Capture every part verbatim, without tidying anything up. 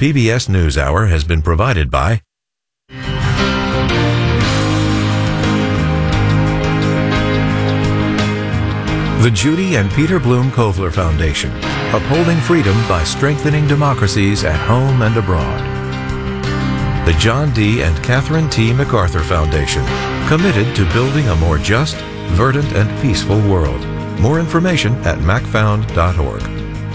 P B S NewsHour has been provided by the Judy and Peter Bloom Kovler Foundation, upholding freedom by strengthening democracies at home and abroad. The John D. and Catherine T. MacArthur Foundation, committed to building a more just, verdant, and peaceful world. More information at mac found dot org.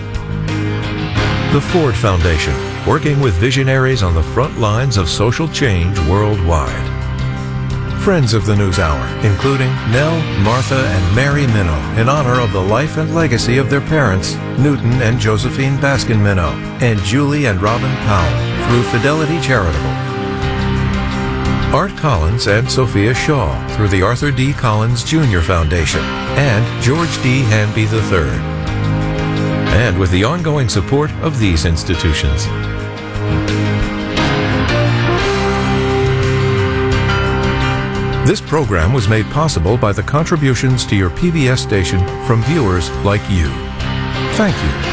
The Ford Foundation, working with visionaries on the front lines of social change worldwide. Friends of the NewsHour, including Nell, Martha, and Mary Minow, in honor of the life and legacy of their parents, Newton and Josephine Baskin Minow, and Julie and Robin Powell, through Fidelity Charitable. Art Collins and Sophia Shaw, through the Arthur D. Collins Junior Foundation, and George D. Hanby the third. And with the ongoing support of these institutions. This program was made possible by the contributions to your P B S station from viewers like you. Thank you.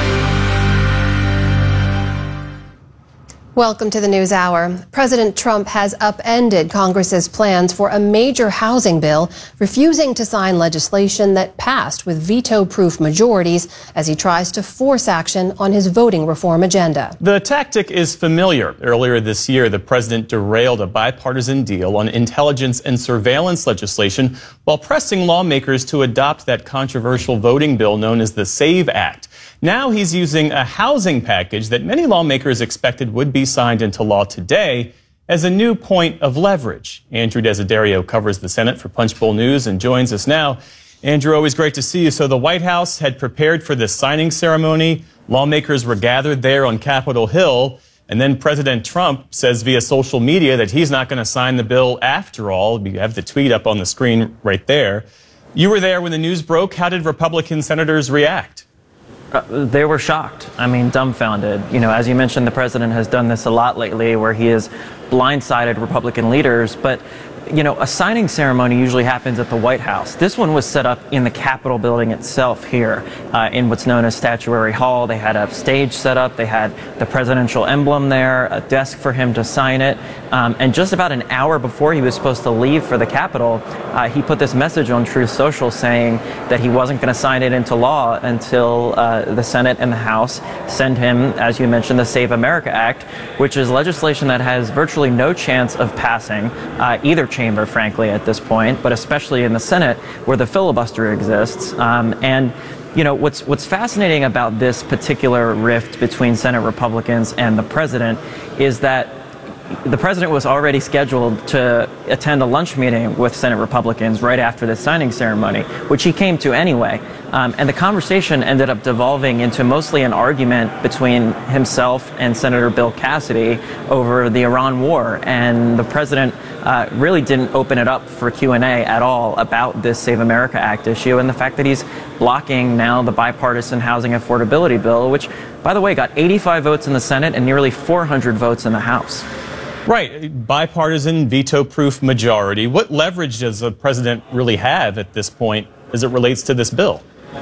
Welcome to the NewsHour. President Trump has upended Congress's plans for a major housing bill, refusing to sign legislation that passed with veto-proof majorities as he tries to force action on his voting reform agenda. The tactic is familiar. Earlier this year, the president derailed a bipartisan deal on intelligence and surveillance legislation while pressing lawmakers to adopt that controversial voting bill known as the SAVE Act. Now he's using a housing package that many lawmakers expected would be signed into law today as a new point of leverage. Andrew Desiderio covers the Senate for Punchbowl News and joins us now. Andrew, always great to see you. So the White House had prepared for this signing ceremony. Lawmakers were gathered there on Capitol Hill. And then President Trump says via social media that he's not going to sign the bill after all. We have the tweet up on the screen right there. You were there when the news broke. How did Republican senators react? Uh, they were shocked. I mean, dumbfounded. You know, as you mentioned, the president has done this a lot lately where he has blindsided Republican leaders. But, you know, a signing ceremony usually happens at the White House. This one was set up in the Capitol building itself here uh, in what's known as Statuary Hall. They had a stage set up. They had the presidential emblem there, a desk for him to sign it. Um, and just about an hour before he was supposed to leave for the Capitol, uh, he put this message on Truth Social saying that he wasn't going to sign it into law until uh, the Senate and the House send him, as you mentioned, the Save America Act, which is legislation that has virtually no chance of passing uh, either chamber, frankly, at this point, but especially in the Senate where the filibuster exists. Um, and You know, what's what's fascinating about this particular rift between Senate Republicans and the president is that the president was already scheduled to attend a lunch meeting with Senate Republicans right after the signing ceremony, which he came to anyway. Um, and the conversation ended up devolving into mostly an argument between himself and Senator Bill Cassidy over the Iran war. And the president uh, really didn't open it up for Q and A at all about this Save America Act issue and the fact that he's blocking now the bipartisan housing affordability bill, which, by the way, got eighty-five votes in the Senate and nearly four hundred votes in the House. Right. Bipartisan, veto-proof majority. What leverage does the president really have at this point as it relates to this bill?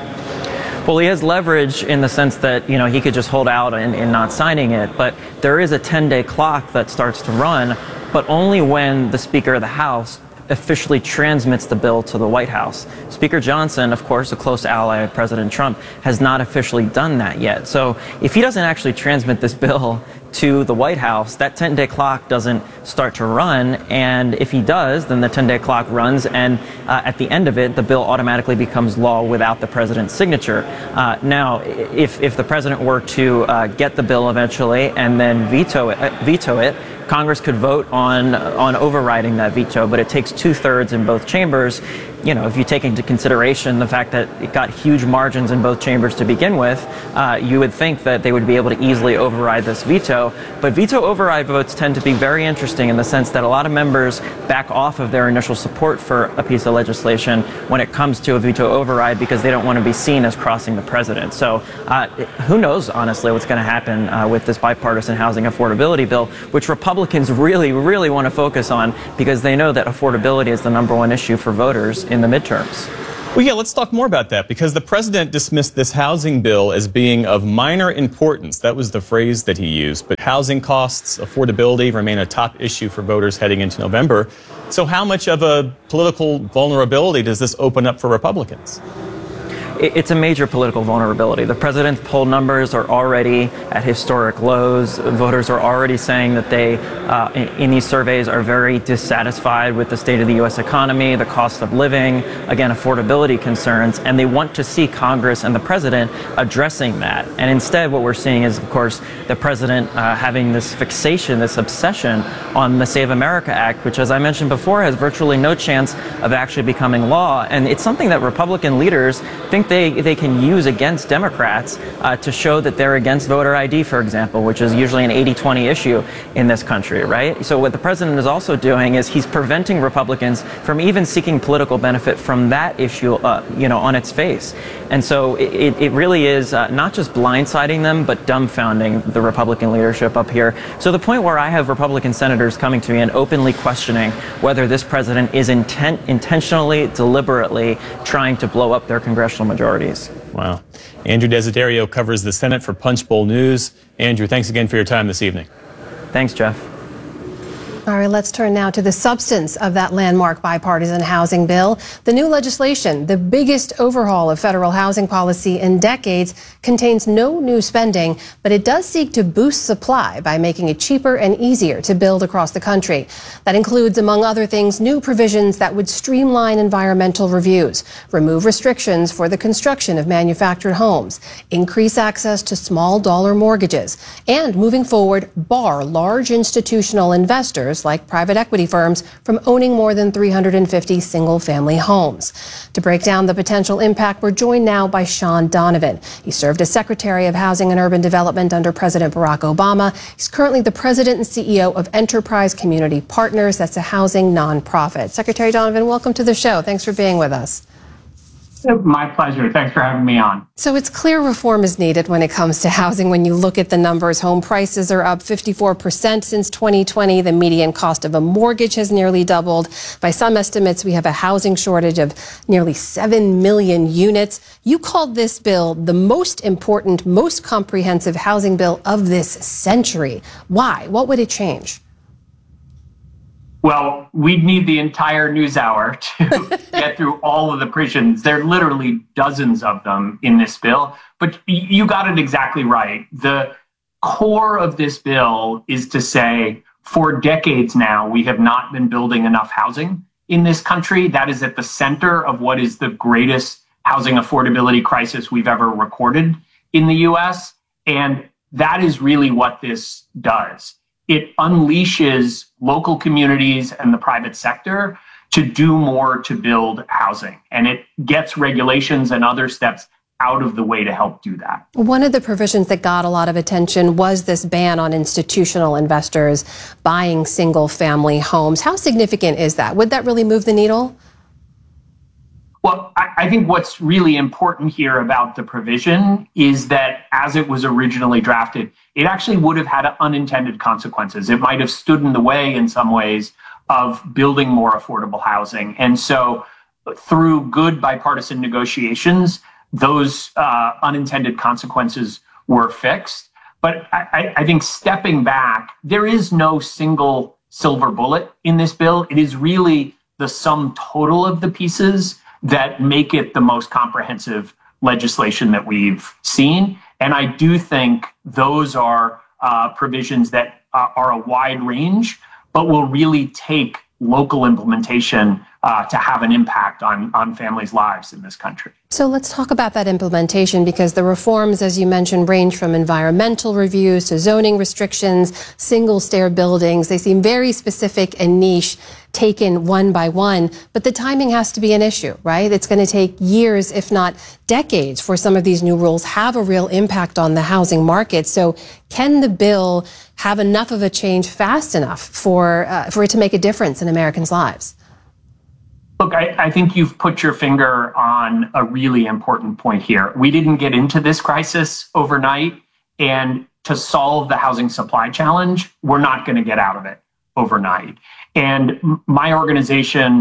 Well, he has leverage in the sense that, you know, he could just hold out in, in not signing it. But there is a ten-day clock that starts to run, but only when the Speaker of the House officially transmits the bill to the White House. Speaker Johnson, of course, a close ally of President Trump, has not officially done that yet. So if he doesn't actually transmit this bill to the White House, that ten-day clock doesn't start to run. And if he does, then the ten-day clock runs, and uh, at the end of it, the bill automatically becomes law without the president's signature. Uh, now, if, if the president were to uh, get the bill eventually and then veto it, uh, veto it, Congress could vote on on overriding that veto, but it takes two-thirds in both chambers. You know, if you take into consideration the fact that it got huge margins in both chambers to begin with, uh, you would think that they would be able to easily override this veto. But veto override votes tend to be very interesting in the sense that a lot of members back off of their initial support for a piece of legislation when it comes to a veto override because they don't want to be seen as crossing the president. So uh, who knows, honestly, what's going to happen uh, with this bipartisan housing affordability bill, which Republicans really, really want to focus on because they know that affordability is the number one issue for voters in the midterms. Well, yeah, let's talk more about that, because the president dismissed this housing bill as being of minor importance. That was the phrase that he used. But housing costs, affordability remain a top issue for voters heading into November. So how much of a political vulnerability does this open up for Republicans? It's a major political vulnerability. The president's poll numbers are already at historic lows. Voters are already saying that they, uh, in, in these surveys, are very dissatisfied with the state of the U S economy, the cost of living, again, affordability concerns, and they want to see Congress and the president addressing that. And instead, what we're seeing is, of course, the president uh, having this fixation, this obsession on the Save America Act, which, as I mentioned before, has virtually no chance of actually becoming law. And it's something that Republican leaders think They, they can use against Democrats uh, to show that they're against voter I D, for example, which is usually an eighty twenty issue in this country, right? So what the president is also doing is he's preventing Republicans from even seeking political benefit from that issue, uh, you know, on its face. And so it, it really is uh, not just blindsiding them, but dumbfounding the Republican leadership up here. So the point where I have Republican senators coming to me and openly questioning whether this president is intent, intentionally, deliberately trying to blow up their congressional majorities. Wow. Andrew Desiderio covers the Senate for Punchbowl News. Andrew, thanks again for your time this evening. Thanks, Jeff. All right, let's turn now to the substance of that landmark bipartisan housing bill. The new legislation, the biggest overhaul of federal housing policy in decades, contains no new spending, but it does seek to boost supply by making it cheaper and easier to build across the country. That includes, among other things, new provisions that would streamline environmental reviews, remove restrictions for the construction of manufactured homes, increase access to small dollar mortgages, and moving forward, bar large institutional investors like private equity firms from owning more than three hundred fifty single-family homes. To break down the potential impact, we're joined now by Sean Donovan. He served as Secretary of Housing and Urban Development under President Barack Obama. He's currently the president and C E O of Enterprise Community Partners. That's a housing nonprofit. Secretary Donovan, welcome to the show. Thanks for being with us. My pleasure. Thanks for having me on. So it's clear reform is needed when it comes to housing. When you look at the numbers, home prices are up fifty-four percent since twenty twenty. The median cost of a mortgage has nearly doubled. By some estimates, we have a housing shortage of nearly seven million units. You called this bill the most important, most comprehensive housing bill of this century. Why? What would it change? Well, we'd need the entire news hour to get through all of the provisions. There are literally dozens of them in this bill, but you got it exactly right. The core of this bill is to say, for decades now, we have not been building enough housing in this country. That is at the center of what is the greatest housing affordability crisis we've ever recorded in the U S. And that is really what this does. It unleashes local communities and the private sector to do more to build housing. And it gets regulations and other steps out of the way to help do that. One of the provisions that got a lot of attention was this ban on institutional investors buying single-family homes. How significant is that? Would that really move the needle? Well, I, I think what's really important here about the provision is that as it was originally drafted, it actually would have had unintended consequences. It might have stood in the way in some ways of building more affordable housing. And so through good bipartisan negotiations, those uh, unintended consequences were fixed. But I, I think stepping back, there is no single silver bullet in this bill. It is really the sum total of the pieces that make it the most comprehensive legislation that we've seen. And I do think those are uh, provisions that uh, are a wide range, but will really take local implementation uh, to have an impact on, on families' lives in this country. So let's talk about that implementation, because the reforms, as you mentioned, range from environmental reviews to zoning restrictions, single-stair buildings. They seem very specific and niche, taken one by one, but the timing has to be an issue, right? It's going to take years, if not decades, for some of these new rules have a real impact on the housing market. So can the bill have enough of a change fast enough for, uh, for it to make a difference in Americans' lives? Look, I, I think you've put your finger on a really important point here. We didn't get into this crisis overnight, and to solve the housing supply challenge, we're not going to get out of it overnight. And my organization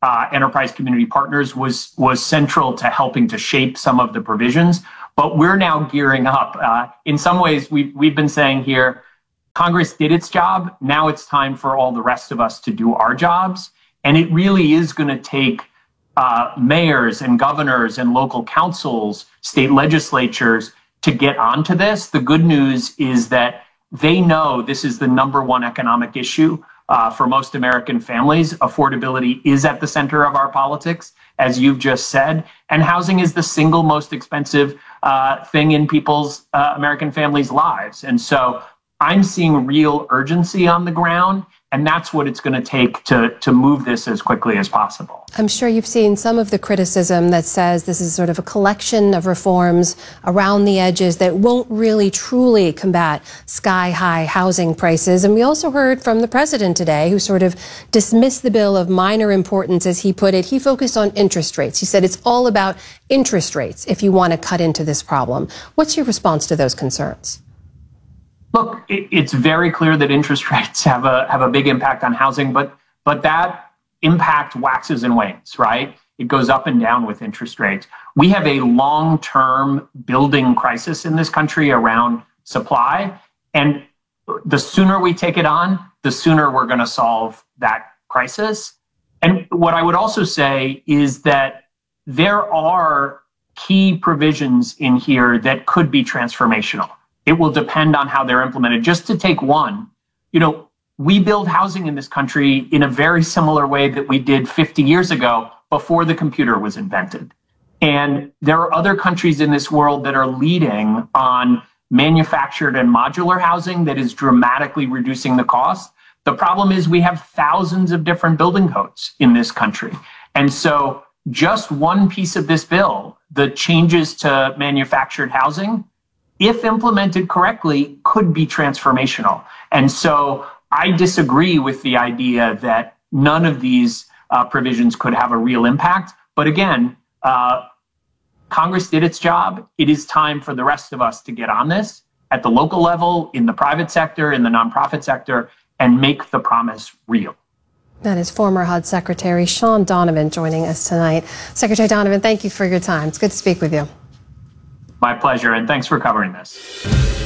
uh, Enterprise Community Partners was, was central to helping to shape some of the provisions. But we're now gearing up. Uh, in some ways, we've, we've been saying here, Congress did its job. Now it's time for all the rest of us to do our jobs. And it really is going to take uh, mayors and governors and local councils, state legislatures to get onto this. The good news is that they know this is the number one economic issue uh, for most American families. Affordability is at the center of our politics, as you've just said. And housing is the single most expensive uh, thing in people's, uh, American families' lives. And so I'm seeing real urgency on the ground, and that's what it's going to take to, to move this as quickly as possible. I'm sure you've seen some of the criticism that says this is sort of a collection of reforms around the edges that won't really truly combat sky-high housing prices. And we also heard from the president today, who sort of dismissed the bill of minor importance, as he put it. He focused on interest rates. He said it's all about interest rates if you want to cut into this problem. What's your response to those concerns? Look, it, it's very clear that interest rates have a have a big impact on housing, but but that impact waxes and wanes, right? It goes up and down with interest rates. We have a long-term building crisis in this country around supply, and the sooner we take it on, the sooner we're going to solve that crisis. And what I would also say is that there are key provisions in here that could be transformational. It will depend on how they're implemented. Just to take one, you know, we build housing in this country in a very similar way that we did fifty years ago before the computer was invented. And there are other countries in this world that are leading on manufactured and modular housing that is dramatically reducing the cost. The problem is we have thousands of different building codes in this country. And so just one piece of this bill, the changes to manufactured housing, if implemented correctly, could be transformational. And so I disagree with the idea that none of these uh, provisions could have a real impact. But again, uh, Congress did its job. It is time for the rest of us to get on this at the local level, in the private sector, in the nonprofit sector, and make the promise real. That is former H U D Secretary Sean Donovan joining us tonight. Secretary Donovan, thank you for your time. It's good to speak with you. My pleasure, and thanks for covering this.